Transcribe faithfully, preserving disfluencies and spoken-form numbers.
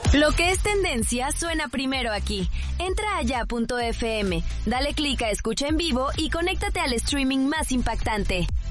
Lo que es tendencia suena primero aquí. Entra a ya punto f m, dale clic a escucha en vivo y conéctate al streaming más impactante.